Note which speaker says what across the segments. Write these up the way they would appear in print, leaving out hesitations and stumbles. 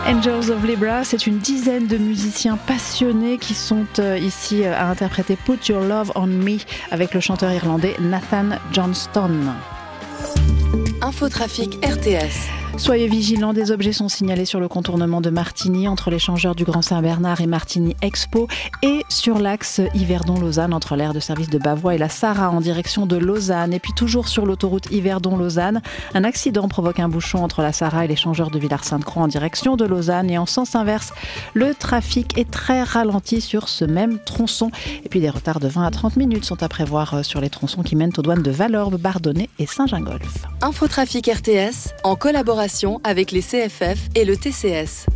Speaker 1: Angels of Libra, c'est une dizaine de musiciens passionnés qui sont ici à interpréter Put Your Love on Me avec le chanteur irlandais Nathan Johnston.
Speaker 2: Infotrafic RTS.
Speaker 1: Soyez vigilants, des objets sont signalés sur le contournement de Martigny entre l'échangeur du Grand Saint-Bernard et Martigny Expo et sur l'axe Yverdon-Lausanne entre l'aire de service de Bavois et la Sarah en direction de Lausanne. Et puis toujours sur l'autoroute Yverdon-Lausanne, un accident provoque un bouchon entre la Sarah et l'échangeur de Villars-Sainte-Croix en direction de Lausanne et en sens inverse. Le trafic est très ralenti sur ce même tronçon. Et puis des retards de 20 à 30 minutes sont à prévoir sur les tronçons qui mènent aux douanes de Valorbe, Bardonnay et Saint-Gingolph.
Speaker 2: Infotrafic RTS en collaboration avec les CFF et le TCS.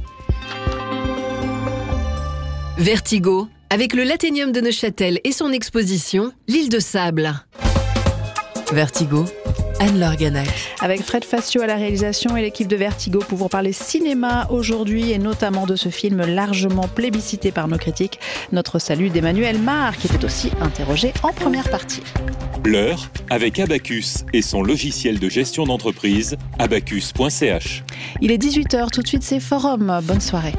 Speaker 2: Vertigo, avec le Lathénium de Neuchâtel et son exposition L'île de Sable. Vertigo, Anne-Laure Ganac.
Speaker 1: Avec Fred Facio à la réalisation et l'équipe de Vertigo pour vous parler cinéma aujourd'hui et notamment de ce film largement plébiscité par nos critiques, Notre salut d'Emmanuel Mar, qui était aussi interrogé en première partie.
Speaker 3: L'heure avec Abacus et son logiciel de gestion d'entreprise, abacus.ch.
Speaker 1: Il est 18h, tout de suite c'est Forum. Bonne soirée.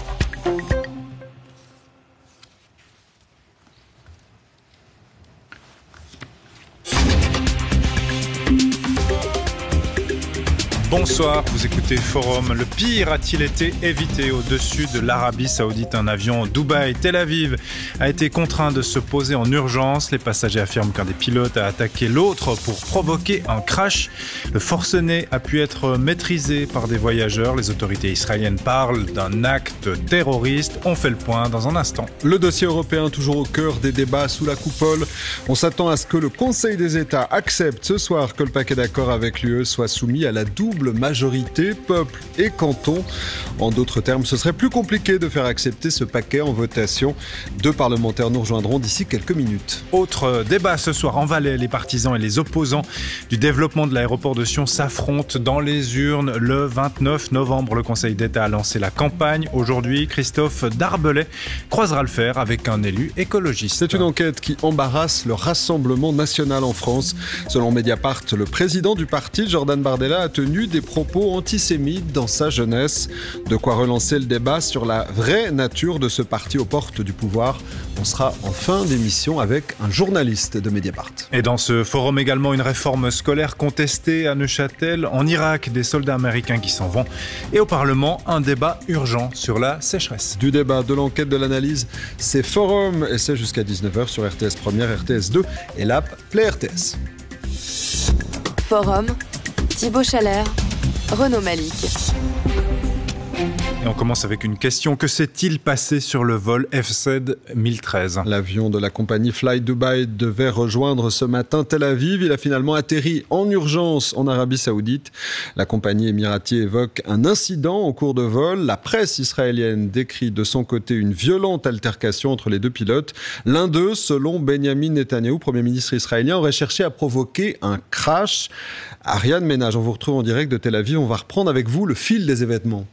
Speaker 4: Bonsoir, vous écoutez Forum. Le pire a-t-il été évité au-dessus de l'Arabie Saoudite? Un avion Dubaï-Tel Aviv a été contraint de se poser en urgence. Les passagers affirment qu'un des pilotes a attaqué l'autre pour provoquer un crash. Le forcené a pu être maîtrisé par des voyageurs. Les autorités israéliennes parlent d'un acte terroriste. On fait le point dans un instant.
Speaker 5: Le dossier européen toujours au cœur des débats sous la coupole. On s'attend à ce que le Conseil des États accepte ce soir que le paquet d'accords avec l'UE soit soumis à la double majorité, peuple et canton. En d'autres termes, ce serait plus compliqué de faire accepter ce paquet en votation. 2 parlementaires nous rejoindront d'ici quelques minutes.
Speaker 4: Autre débat ce soir en Valais, les partisans et les opposants du développement de l'aéroport de Sion s'affrontent dans les urnes le 29 novembre. Le Conseil d'État a lancé la campagne. Aujourd'hui, Christophe Darbelay croisera le fer avec un élu écologiste.
Speaker 5: C'est une enquête qui embarrasse le Rassemblement national en France. Selon Mediapart, le président du parti, Jordan Bardella, a tenu des propos antisémites dans sa jeunesse. De quoi relancer le débat sur la vraie nature de ce parti aux portes du pouvoir. On sera en fin d'émission avec un journaliste de Mediapart.
Speaker 4: Et dans ce forum également, une réforme scolaire contestée à Neuchâtel, en Irak, des soldats américains qui s'en vont. Et au Parlement, un débat urgent sur la sécheresse.
Speaker 5: Du débat, de l'enquête, de l'analyse, c'est Forum et c'est jusqu'à 19h sur RTS Première, RTS 2 et l'app Play RTS.
Speaker 2: Forum, Thibaut Chalère, Renaud Malik.
Speaker 4: Et on commence avec une question. Que s'est-il passé sur le vol FZ 1013 ?
Speaker 5: L'avion de la compagnie Fly Dubai devait rejoindre ce matin Tel Aviv. Il a finalement atterri en urgence en Arabie Saoudite. La compagnie émirati évoque un incident en cours de vol. La presse israélienne décrit de son côté une violente altercation entre les deux pilotes. L'un d'eux, selon Benjamin Netanyahou, Premier ministre israélien, aurait cherché à provoquer un crash. Ariane Ménage, on vous retrouve en direct de Tel Aviv. On va reprendre avec vous le fil des événements.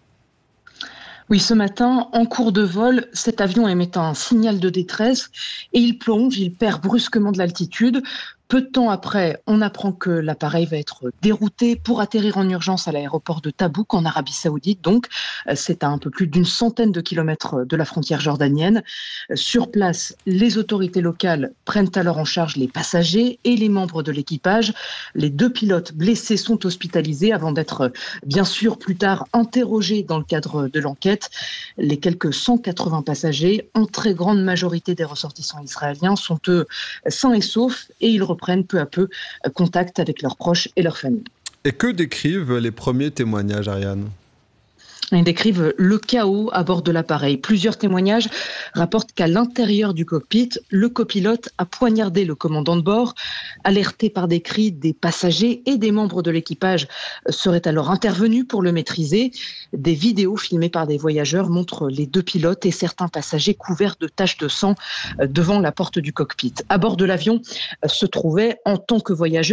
Speaker 6: Oui, ce matin, en cours de vol, cet avion émet un signal de détresse et il plonge, il perd brusquement de l'altitude. Peu de temps après, on apprend que l'appareil va être dérouté pour atterrir en urgence à l'aéroport de Tabouk en Arabie Saoudite. Donc, c'est à un peu plus d'une centaine de kilomètres de la frontière jordanienne. Sur place, les autorités locales prennent alors en charge les passagers et les membres de l'équipage. Les 2 pilotes blessés sont hospitalisés avant d'être, bien sûr, plus tard interrogés dans le cadre de l'enquête. Les quelques 180 passagers, en très grande majorité des ressortissants israéliens, sont eux sains et saufs et ils reprennent peu à peu contact avec leurs proches et leurs familles.
Speaker 5: Et que décrivent les premiers témoignages, Ariane ?
Speaker 6: Ils décrivent le chaos à bord de l'appareil. Plusieurs témoignages rapportent qu'à l'intérieur du cockpit, le copilote a poignardé le commandant de bord. Alerté par des cris, des passagers et des membres de l'équipage seraient alors intervenus pour le maîtriser. Des vidéos filmées par des voyageurs montrent les 2 pilotes et certains passagers couverts de taches de sang devant la porte du cockpit. À bord de l'avion se trouvaient, en tant que voyageurs,